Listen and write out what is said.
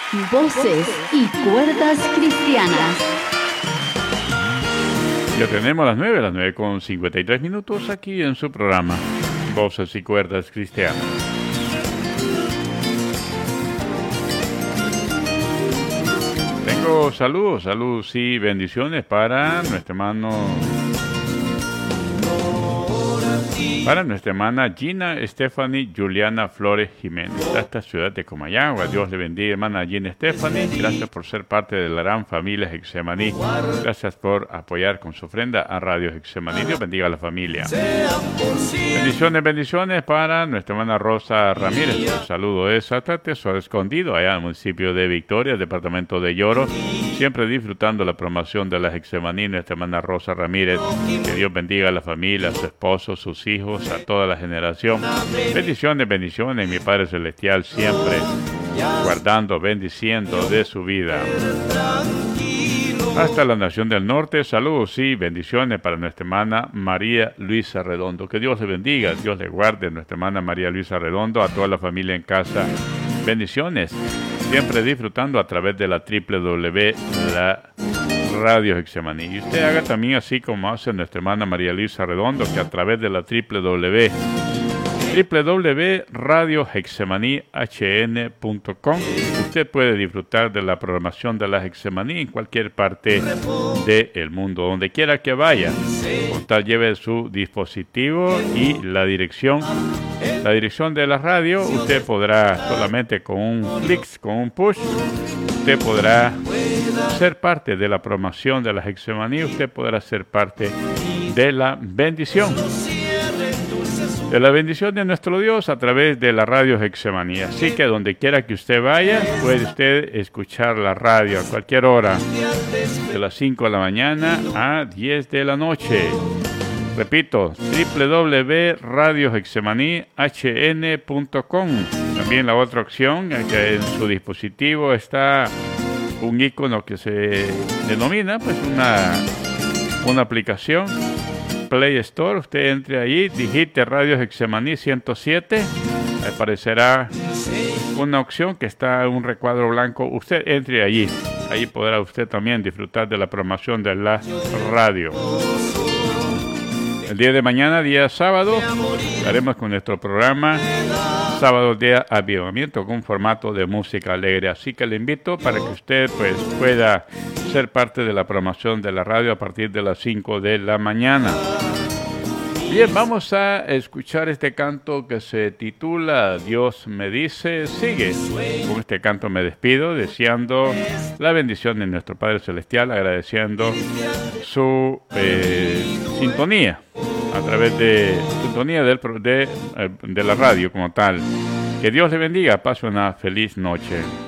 Voces y cuerdas cristianas. Ya tenemos las 9 con 53 minutos aquí en su programa Voces y cuerdas cristianas. Tengo saludos y bendiciones para nuestro hermano, para nuestra hermana Gina Stephanie Juliana Flores Jiménez, de esta ciudad de Comayagua. Dios le bendiga, hermana Gina Stephanie. Gracias por ser parte de la gran familia Getsemaní. Gracias por apoyar con su ofrenda a Radio Getsemaní. Dios bendiga a la familia. Bendiciones para nuestra hermana Rosa Ramírez. El saludo es hasta Tesoro Escondido, allá en el municipio de Victoria, departamento de Lloro. Siempre disfrutando la promoción de la Getsemaní, nuestra hermana Rosa Ramírez. Que Dios bendiga a la familia, a su esposo, sus hijos, a toda la generación. Bendiciones, mi Padre Celestial, siempre guardando, bendiciendo de su vida. Hasta la nación del norte, saludos y bendiciones para nuestra hermana María Luisa Redondo. Que Dios le bendiga, Dios le guarde, nuestra hermana María Luisa Redondo, a toda la familia en casa. Bendiciones, siempre disfrutando a través de la la Radio Getsemaní. Y usted haga también así como hace nuestra hermana María Luisa Redondo, que a través de la www.radiogetsemaníhn.com usted puede disfrutar de la programación de la Getsemaní en cualquier parte del mundo, donde quiera que vaya. Con tal lleve su dispositivo y la dirección de la radio, usted podrá solamente con un clic, con un push, usted podrá ser parte de la programación de la Getsemaní, usted podrá ser parte de la bendición. De la bendición de nuestro Dios a través de la radio Getsemaní. Así que donde quiera que usted vaya, puede usted escuchar la radio a cualquier hora, de las 5 de la mañana a 10 de la noche. Repito, www.radiogetsemaníhn.com. También la otra opción, que en su dispositivo está un icono que se denomina pues una aplicación Play Store. Usted entre ahí, digite Radio Getsemaní 107, aparecerá una opción que está en un recuadro blanco. Usted entre allí, ahí podrá usted también disfrutar de la programación de la radio. El día de mañana, día sábado, estaremos con nuestro programa Sábado de Avivamiento con formato de música alegre. Así que le invito para que usted pues pueda ser parte de la programación de la radio a partir de las 5 de la mañana. Bien, vamos a escuchar este canto que se titula Dios me dice, sigue. Con este canto me despido, deseando la bendición de nuestro Padre Celestial, agradeciendo su sintonía a través de sintonía de la radio como tal. Que Dios le bendiga, pase una feliz noche.